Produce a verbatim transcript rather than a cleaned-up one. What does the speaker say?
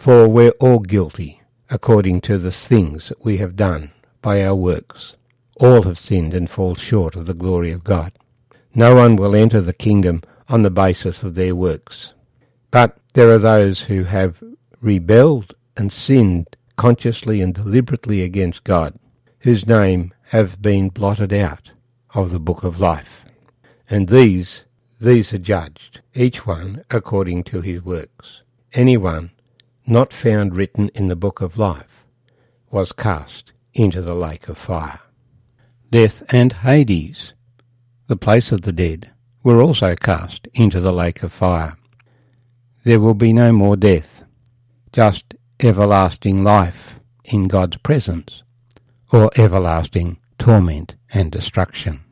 For we're all guilty, according to the things that we have done by our works. All have sinned and fall short of the glory of God. No one will enter the kingdom on the basis of their works. But there are those who have rebelled and sinned consciously and deliberately against God, whose name have been blotted out of the book of life. And these, these are judged, each one according to his works. Anyone not found written in the book of life was cast into the lake of fire. Death and Hades, the place of the dead, were also cast into the lake of fire. There will be no more death, just everlasting life in God's presence, or everlasting torment and destruction.